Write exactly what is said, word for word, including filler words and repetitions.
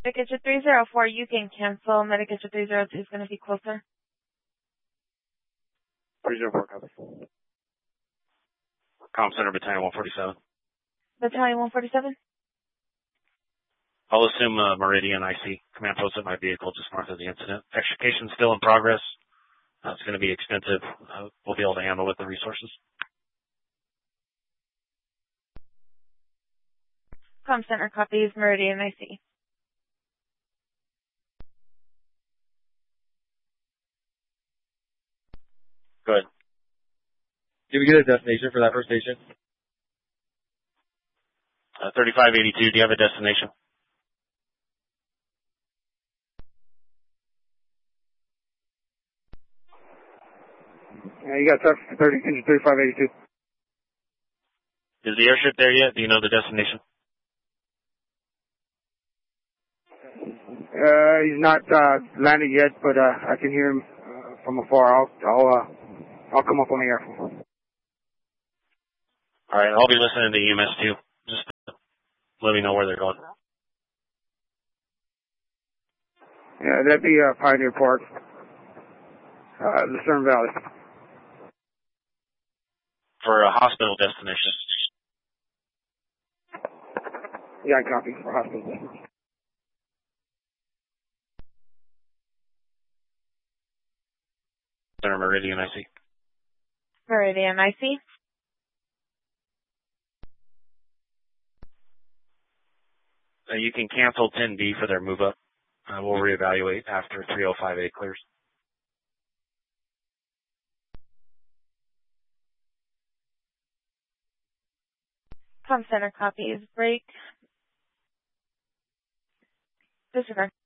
Medicaid three zero four, you can cancel. Medicaid three zero two is going to be closer. three zero four, copy. Comm Center, Battalion one forty-seven. Battalion one forty-seven? I'll assume uh, Meridian I C. Command post at my vehicle just north of the incident. Extrication still in progress. Uh, it's going to be expensive. Uh, we'll be able to handle with the resources. Comm Center copies Meridian I C. Good. Did we get a destination for that first station? Uh, thirty-five eighty-two, do you have a destination? Yeah, you got thirty, thirty-five eighty-two. Is the airship there yet? Do you know the destination? Uh, he's not uh, landed yet, but uh, I can hear him uh, from afar. I'll I'll uh, I'll come up on the air. All right, I'll be listening to E M S too. Just let me know where they're going. Yeah, that'd be uh, Pioneer Park, uh, Lucerne Valley. For a hospital destination. Yeah, I copy for hospital. Center Meridian I C. Meridian I C. Uh, you can cancel ten B for their move up. Uh, we'll reevaluate after three oh five A clears. Comm Center copies break. Disregard.